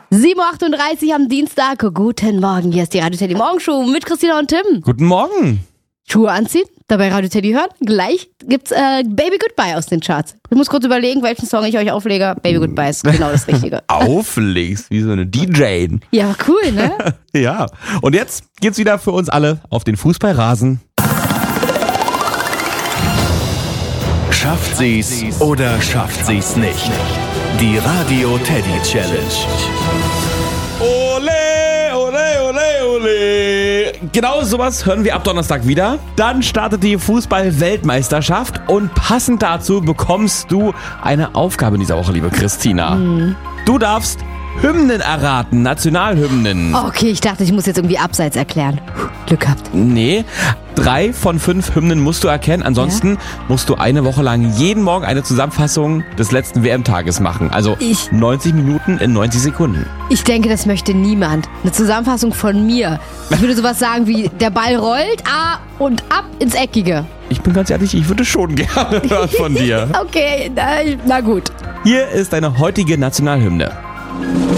7.38 Uhr am Dienstag. Guten Morgen, hier ist die Radio Teddy Morgenshow mit Christina und Tim. Guten Morgen. Schuhe anziehen, dabei Radio Teddy hören. Gleich gibt's Baby Goodbye aus den Charts. Ich muss kurz überlegen, welchen Song ich euch auflege. Baby Goodbye ist genau das Richtige. Auflegst, wie so eine DJ. Ja, cool, ne? Ja. Und jetzt geht's wieder für uns alle auf den Fußballrasen. Schafft sie's oder schafft sie's nicht? Die Radio Teddy Challenge. Ole, ole, ole, ole. Genau sowas hören wir ab Donnerstag wieder. Dann startet die Fußball-Weltmeisterschaft und passend dazu bekommst du eine Aufgabe in dieser Woche, liebe Christina. Du darfst Hymnen erraten, Nationalhymnen. Okay, ich dachte, ich muss jetzt irgendwie Abseits erklären. Glück gehabt. Nee, 3 von 5 Hymnen musst du erkennen. Ansonsten musst du eine Woche lang jeden Morgen eine Zusammenfassung des letzten WM-Tages machen. Also 90 Minuten in 90 Sekunden. Ich denke, das möchte niemand. Eine Zusammenfassung von mir. Ich würde sowas sagen wie, der Ball rollt, und ab ins Eckige. Ich bin ganz ehrlich, ich würde schon gerne hören von dir. Okay, na gut. Hier ist deine heutige Nationalhymne.